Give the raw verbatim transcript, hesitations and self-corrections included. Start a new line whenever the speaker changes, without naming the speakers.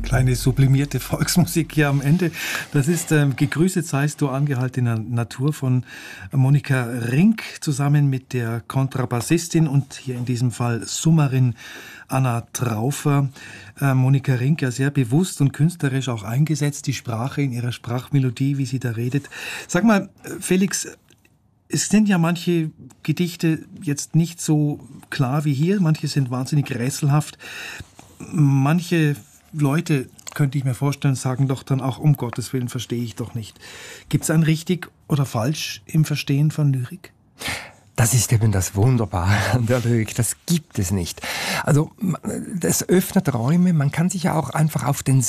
Kleine sublimierte Volksmusik hier am Ende. Das ist ähm, Gegrüßet seist du angehaltener Natur von Monika Rink zusammen mit der Kontrabassistin und hier in diesem Fall Summerin Anna Traufer. Äh, Monika Rink ja sehr bewusst und künstlerisch auch eingesetzt, die Sprache in ihrer Sprachmelodie, wie sie da redet. Sag mal, Felix, es sind ja manche Gedichte jetzt nicht so klar wie hier, manche sind wahnsinnig rätselhaft. Manche Leute, könnte ich mir vorstellen, sagen doch dann auch, um Gottes Willen, verstehe ich doch nicht. Gibt es ein richtig oder falsch im Verstehen von Lyrik?
Das ist eben das Wunderbare an der Lyrik, das gibt es nicht. Also das öffnet Räume, man kann sich ja auch einfach auf den